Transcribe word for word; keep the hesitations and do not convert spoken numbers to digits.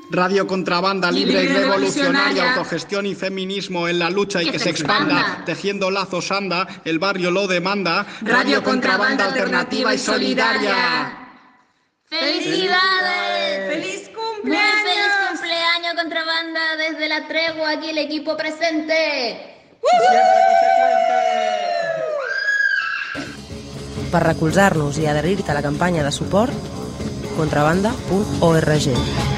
Radio Contrabanda, libre y revolucionaria, autogestión y feminismo en la lucha y que, que se expanda. expanda. Tejiendo lazos anda, el barrio lo demanda. Radio Contrabanda, alternativa y solidaria. ¡Felicidades! ¡Feliz cumpleaños! ¡Muy feliz cumpleaños, Contrabanda! Desde la tregua, aquí el equipo presente. Per recolzar-nos i adherir-te a la campanya de suport, contrabanda punt org.